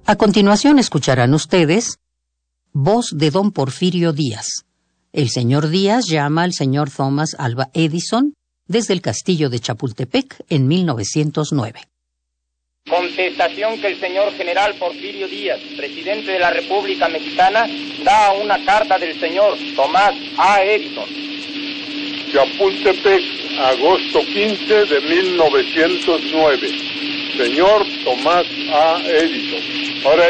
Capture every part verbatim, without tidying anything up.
A continuación escucharán ustedes Voz de don Porfirio Díaz. El señor Díaz llama al señor Thomas Alva Edison desde el castillo de Chapultepec en mil novecientos nueve. Contestación que el señor general Porfirio Díaz, presidente de la República Mexicana, da a una carta del señor Tomás A. Edison. Chapultepec, agosto quince de mil novecientos nueve. Señor Tomás A. Edison. Ahora,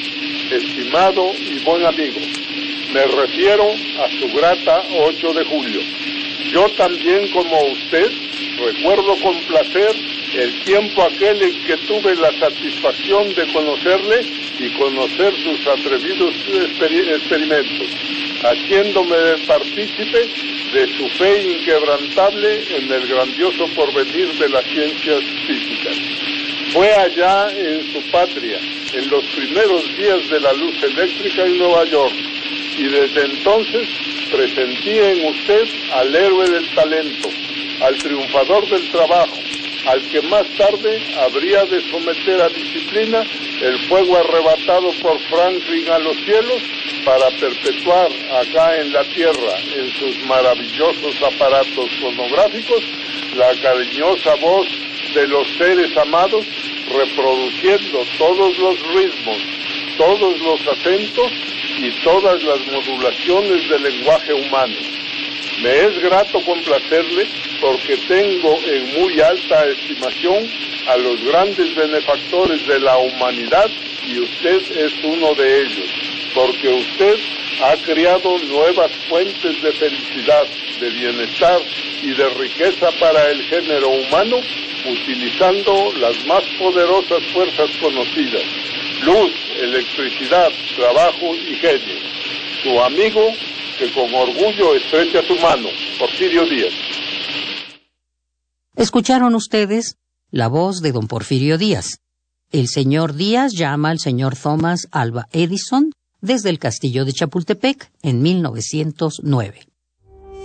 estimado y buen amigo, me refiero a su grata ocho de julio. Yo también, como usted, recuerdo con placer el tiempo aquel en que tuve la satisfacción de conocerle y conocer sus atrevidos exper- experimentos, haciéndome partícipe de su fe inquebrantable en el grandioso porvenir de las ciencias físicas. Fue allá en su patria, en los primeros días de la luz eléctrica en Nueva York, y desde entonces presentí en usted al héroe del talento, al triunfador del trabajo, al que más tarde habría de someter a disciplina el fuego arrebatado por Franklin a los cielos para perpetuar acá en la tierra, en sus maravillosos aparatos fonográficos, la cariñosa voz de los seres amados, reproduciendo todos los ritmos, todos los acentos y todas las modulaciones del lenguaje humano. Me es grato complacerle porque tengo en muy alta estimación a los grandes benefactores de la humanidad y usted es uno de ellos, porque usted ha creado nuevas fuentes de felicidad, de bienestar y de riqueza para el género humano, utilizando las más poderosas fuerzas conocidas: luz, electricidad, trabajo y genio. Su amigo, que con orgullo estrecha su mano, Porfirio Díaz. Escucharon ustedes la voz de don Porfirio Díaz. El señor Díaz llama al señor Thomas Alva Edison desde el castillo de Chapultepec en mil novecientos nueve.